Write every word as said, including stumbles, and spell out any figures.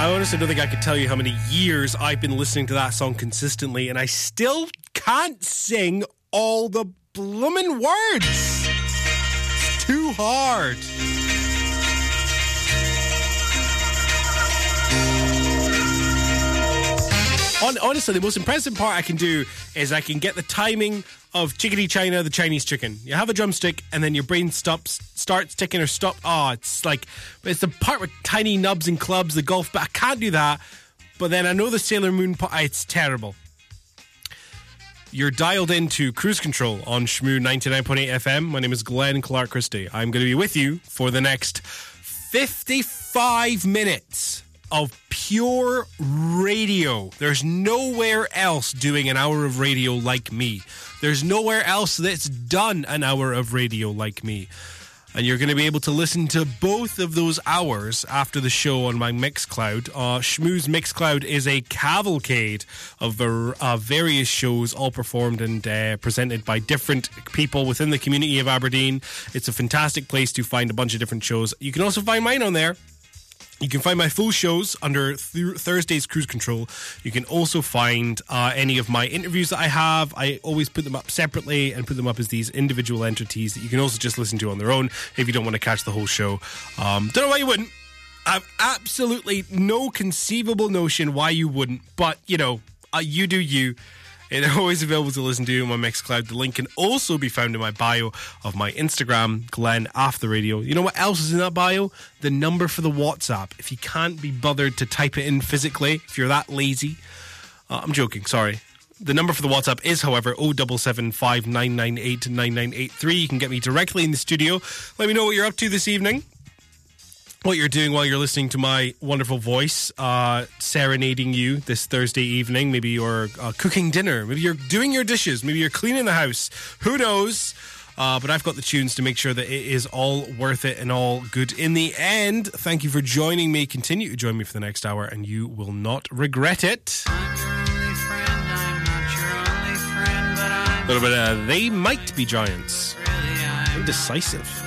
I honestly don't think I could tell you how many years I've been listening to that song consistently, and I still can't sing all the bloomin' words. It's too hard. Honestly, the most impressive part I can do is I can get the timing of Chickadee China, the Chinese chicken. You have a drumstick and then your brain stops, starts ticking or stop. Oh, it's like, it's the part with tiny nubs and clubs, the golf, but I can't do that. But then I know the Sailor Moon part, it's terrible. You're dialed into Cruise Control on Shmoo ninety-nine point eight F M. My name is Glenn Clark Christie. I'm going to be with you for the next fifty-five minutes of pure radio. There's nowhere else doing an hour of radio like me. There's nowhere else that's done an hour of radio like me. And you're going to be able to listen to both of those hours after the show on my Mixcloud. Uh, Shmoo's Mixcloud is a cavalcade of uh, various shows, all performed and uh, presented by different people within the community of Aberdeen. It's a fantastic place to find a bunch of different shows. You can also find mine on there. You can find my full shows under th- Thursday's Cruise Control. You can also find uh, any of my interviews that I have. I always put them up separately and put them up as these individual entities that you can also just listen to on their own if you don't want to catch the whole show. Um, don't know why you wouldn't. I have absolutely no conceivable notion why you wouldn't. But, you know, uh, you do you. They're always available to listen to on my Mixcloud. The link can also be found in my bio of my Instagram, Glenn After Radio. You know what else is in that bio? The number for the WhatsApp. If you can't be bothered to type it in physically, if you're that lazy. Uh, I'm joking, sorry. The number for the WhatsApp is, however, oh seven seven five nine nine eight nine nine eight three. You can get me directly in the studio. Let me know what you're up to this evening. What you're doing while you're listening to my wonderful voice uh, serenading you this Thursday evening. Maybe you're uh, cooking dinner. Maybe you're doing your dishes. Maybe you're cleaning the house. Who knows? Uh, but I've got the tunes to make sure that it is all worth it and all good in the end. Thank you for joining me. Continue to join me for the next hour and you will not regret it. I'm your only friend, I'm not your only friend, but I'm A little bit of They Might Be Giants. really I'm Indecisive.